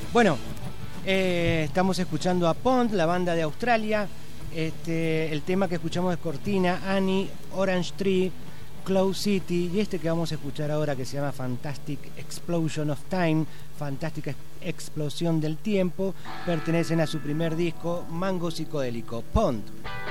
Bueno, estamos escuchando a Pond, la banda de Australia. El tema que escuchamos es Cortina, Annie, Orange Tree, Cloud City, y que vamos a escuchar ahora, que se llama Fantastic Explosion of Time, Fantástica Explosión del Tiempo, pertenecen a su primer disco, Mango Psicodélico, Pond.